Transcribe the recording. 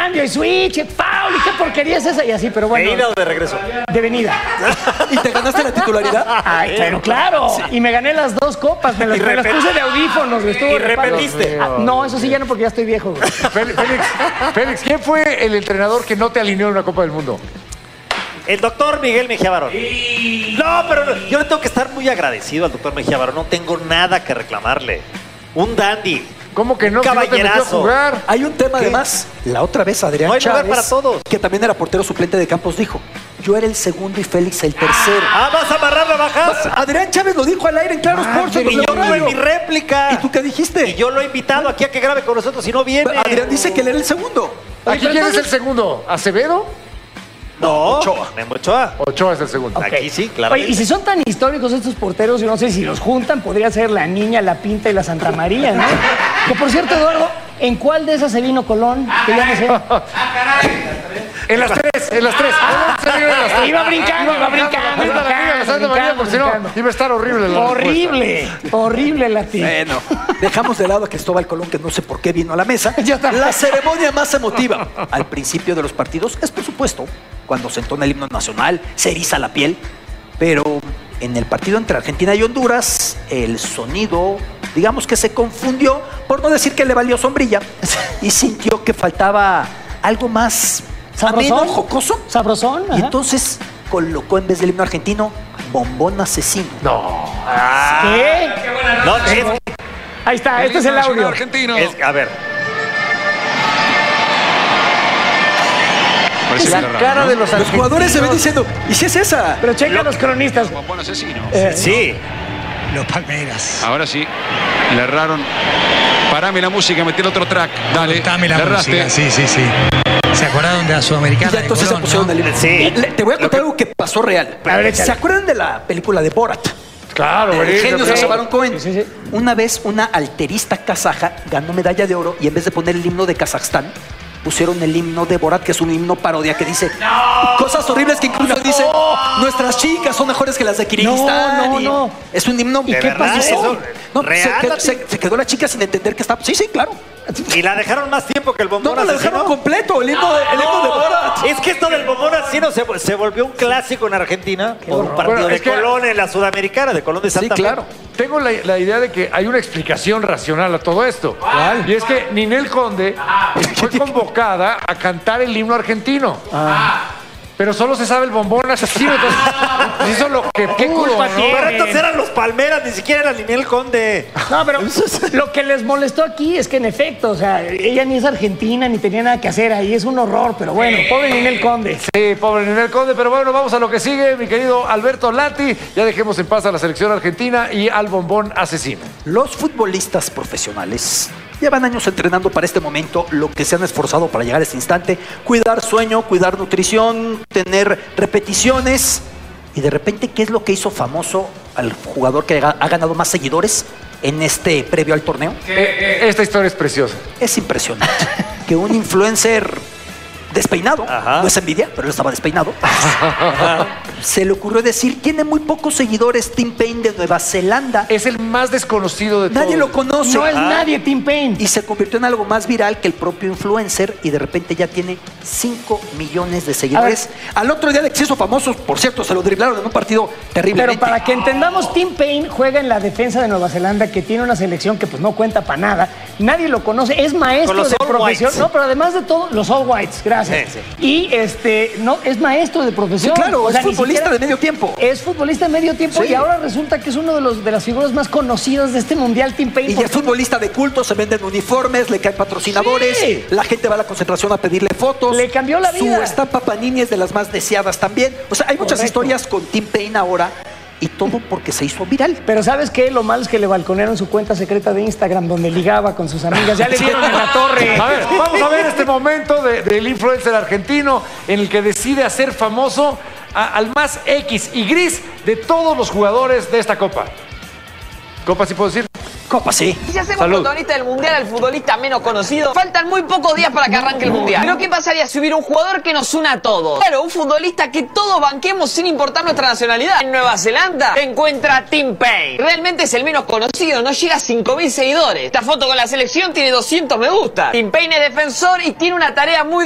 cambio y switch, foul, y qué porquería es esa, y así, pero bueno. ¿De ida o de regreso? De venida. ¿Y te ganaste la titularidad? Ay, pero claro. Sí. Y me gané las 2 copas, me las puse de audífonos. ¿Y repetiste? No, eso sí ya no, porque ya estoy viejo, güey. Félix, ¿quién fue el entrenador que no te alineó en una Copa del Mundo? El doctor Miguel Mejía Barón. No, pero yo le tengo que estar muy agradecido al doctor Mejía Barón. No tengo nada que reclamarle. Un dandy. ¿Cómo que no? Un caballerazo. ¿Que no te metió a jugar? Hay un tema además. La otra vez Adrián No hay lugar Chávez, para todos. que también era portero suplente de Campos, dijo: yo era el segundo y Félix el tercero. ¿Vas a amarrar la bajada? Adrián Chávez lo dijo al aire en Claro Sports. Y yo tuve mi réplica. ¿Y tú qué dijiste? Y yo lo he invitado aquí a que grabe con nosotros y no viene. Adrián dice que él era el segundo. ¿Aquí quién es el segundo? ¿Acevedo? No, Ochoa. Memo Ochoa. Ochoa es el segundo. Ok. Aquí sí, claro. Oye, y si son tan históricos estos porteros, yo no sé si los juntan, podría ser la Niña, la Pinta y la Santa María, ¿no? Que por cierto, Eduardo, ¿en cuál de esas se vino Colón? Que ya no sé. En las tres. Iba brincando. Santa María, porque si no, iba a estar horrible la Horrible la tía. Bueno, dejamos de lado a Cristóbal Colón, que no sé por qué vino a la mesa. Ya está. La ceremonia más emotiva al principio de los partidos es, por supuesto, cuando se entona el himno nacional, se eriza la piel. Pero en el partido entre Argentina y Honduras, el sonido, digamos que se confundió, por no decir que le valió sombrilla, y sintió que faltaba algo más ameno, jocoso. Sabrosón. Y entonces colocó, en vez del himno argentino, Bombón Asesino. No. ¿Qué? No, Ahí está, este es el audio. Argentino. a ver. La cara de los Los jugadores se ven diciendo: ¿y si es esa? Pero checa a los cronistas. Bombón asesino. Sí. Los Palmeras. Ahora sí. Le erraron. Parame la música, metí el otro track. Dale. Dame la le erraste. música. Sí. ¿Se acordaron de la Sudamericana? Y ya entonces Colón, se pusieron ¿no? el himno. Sí. Te voy a contar algo que pasó real. A ver, échale. ¿Se acuerdan de la película de Borat? Claro, El buenísimo. genio Sacha Baron Cohen. Sí. Una vez una alterista kazaja ganó medalla de oro y en vez de poner el himno de Kazajstán, pusieron el himno de Borat, que es un himno parodia que dice cosas horribles, que incluso dice: nuestras chicas son mejores que las de Kirguistán. No. Es un himno. ¿Y qué verdad? pasó? Eso, No, real, se quedó la chica sin entender que estaba. Sí, claro. Y la dejaron más tiempo que el bombón No, la asesino. dejaron completo, el himno de Borat. Es que esto del bombón asesino se volvió un clásico en Argentina por un partido Bueno, de es que- Colón en la Sudamericana, de Colón de Sí, Santa Fe. claro. Tengo la idea de que hay una explicación racional a todo esto. Y es que Ninel Conde fue convocada a cantar el himno argentino. Pero solo se sabe el bombón asesino. Entonces, hizo lo que ¿Qué pudo, culpa ¿no? tiene? Pero estos eran los Palmeras, ni siquiera era Ninel Conde. No, pero lo que les molestó aquí es que en efecto, o sea, ella ni es argentina, ni tenía nada que hacer ahí, es un horror, pero bueno, pobre Ninel Conde. Sí, pobre Ninel Conde, pero bueno, vamos a lo que sigue, mi querido Alberto Lati. Ya dejemos en paz a la selección argentina y al bombón asesino. Los futbolistas profesionales llevan años entrenando para este momento, lo que se han esforzado para llegar a este instante: cuidar sueño, cuidar nutrición, tener repeticiones. Y de repente, ¿qué es lo que hizo famoso al jugador que ha ganado más seguidores en este previo al torneo? Esta historia es preciosa. Es impresionante que un influencer despeinado, Ajá. no es envidia, pero él estaba despeinado, se le ocurrió decir: tiene muy pocos seguidores Tim Payne de Nueva Zelanda. Es el más desconocido de todos. Nadie lo conoce. No es nadie Tim Payne. Y se convirtió en algo más viral que el propio influencer, y de repente ya tiene 5 millones de seguidores. Al otro día se hizo famoso, por cierto, se lo driblaron en un partido terriblemente. Pero para que entendamos, Tim Payne juega en la defensa de Nueva Zelanda, que tiene una selección que pues no cuenta para nada. Nadie lo conoce, es Con maestro los de All profesión. Whites. No, pero además de todo, los All Whites, gracias. Sí. Y no, es maestro de profesión. Sí, claro, O sea, es ni futbolista siquiera- de medio tiempo. Es futbolista de medio tiempo, Sí. y ahora resulta que es uno de las figuras más conocidas de este mundial, Tim Payne. Y ya es futbolista de culto, se venden uniformes, le caen patrocinadores, Sí. la gente va a la concentración a pedirle fotos. Le cambió la vida. Su estampa Panini es de las más deseadas también. O sea, hay muchas Correcto. historias con Tim Payne ahora, y todo porque se hizo viral. Pero ¿sabes qué? Lo malo es que le balconearon su cuenta secreta de Instagram, donde ligaba con sus amigas. Ya le dieron en la torre. A ver, vamos a ver este momento del influencer argentino en el que decide hacer famoso al más X y gris de todos los jugadores de esta Copa. ¿Copa sí puedo decir? Copa, sí. Si hacemos Salud. protagonista del mundial al futbolista menos conocido, faltan muy pocos días para que arranque el mundial. Pero ¿qué pasaría si hubiera un jugador que nos una a todos? Claro, un futbolista que todos banquemos sin importar nuestra nacionalidad. En Nueva Zelanda se encuentra Tim Payne. Realmente es el menos conocido, no llega a 5.000 seguidores. Esta foto con la selección tiene 200 me gusta. Tim Payne es defensor y tiene una tarea muy